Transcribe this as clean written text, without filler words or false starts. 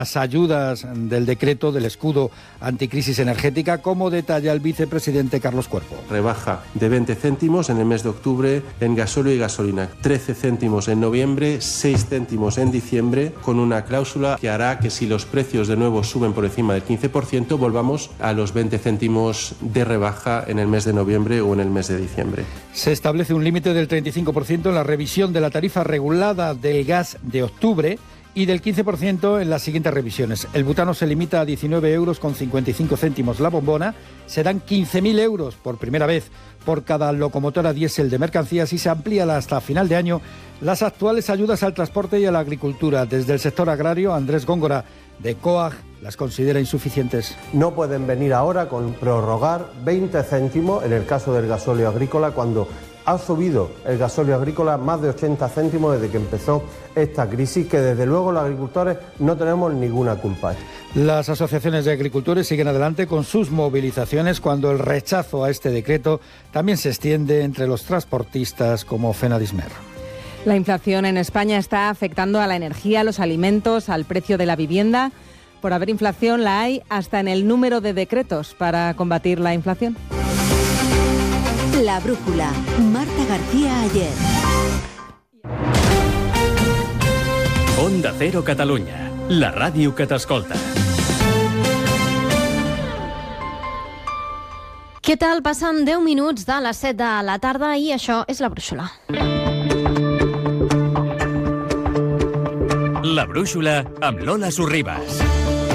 Las ayudas del decreto del escudo anticrisis energética, como detalla el vicepresidente Carlos Cuerpo. Rebaja de 20 céntimos en el mes de octubre en gasóleo y gasolina, 13 céntimos en noviembre, 6 céntimos en diciembre, con una cláusula que hará que si los precios de nuevo suben por encima del 15%, volvamos a los 20 céntimos de rebaja en el mes de noviembre o en el mes de diciembre. Se establece un límite del 35% en la revisión de la tarifa regulada del gas de octubre y del 15% en las siguientes revisiones. El butano se limita a 19 euros con 55 céntimos la bombona. Serán 15.000 euros por primera vez por cada locomotora diésel de mercancías y se amplían hasta final de año las actuales ayudas al transporte y a la agricultura. Desde el sector agrario, Andrés Góngora, de COAG, las considera insuficientes. No pueden venir ahora con prorrogar 20 céntimos en el caso del gasóleo agrícola cuando ha subido el gasóleo agrícola más de 80 céntimos desde que empezó esta crisis, que desde luego los agricultores no tenemos ninguna culpa. Las asociaciones de agricultores siguen adelante con sus movilizaciones cuando el rechazo a este decreto también se extiende entre los transportistas como Fenadismer. La inflación en España está afectando a la energía, a los alimentos, al precio de la vivienda. Por haber inflación la hay hasta en el número de decretos para combatir la inflación. La brújula, Marta García Ayer. Onda Cero Catalunya, la ràdio que t'escolta. Què tal? Passen 10 minuts de les 7 de la tarda i això és La Brúixola. La Brúixola amb Lola Sorribas.